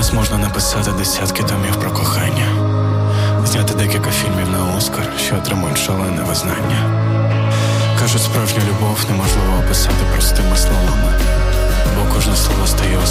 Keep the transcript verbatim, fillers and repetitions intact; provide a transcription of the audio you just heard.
нас можна написати десятки томів про кохання, зняти декілька фільмів на Оскар, що отримують шалене визнання. Кажуть, справжню любов неможливо описати простими словами, бо кожне слово стає